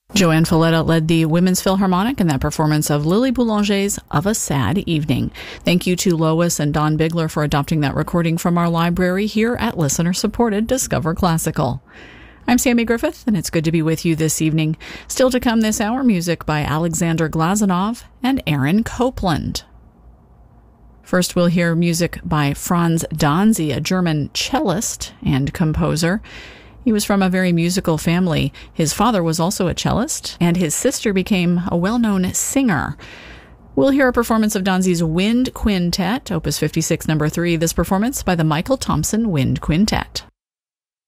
Joanne Falletta led the Women's Philharmonic in that performance of Lily Boulanger's Of a Sad Evening. Thank you to Lois and Don Bigler for adopting that recording from our library here at listener-supported Discover Classical. I'm Sammy Griffith, and it's good to be with you this evening. Still to come this hour, music by Alexander Glazunov and Aaron Copland. First, we'll hear music by Franz Danzy, a German cellist and composer. He was from a very musical family. His father was also a cellist, and his sister became a well-known singer. We'll hear a performance of Danzy's Wind Quintet, Opus 56, No. 3, this performance by the Michael Thompson Wind Quintet.